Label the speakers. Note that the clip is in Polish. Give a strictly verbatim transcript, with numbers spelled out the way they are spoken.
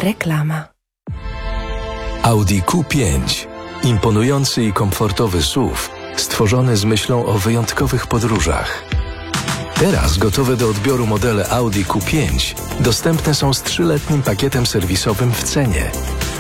Speaker 1: Reklama.
Speaker 2: Audi Q pięć. Imponujący i komfortowy S U V, stworzony z myślą o wyjątkowych podróżach. Teraz gotowe do odbioru modele Audi Q pięć dostępne są z trzyletnim pakietem serwisowym w cenie.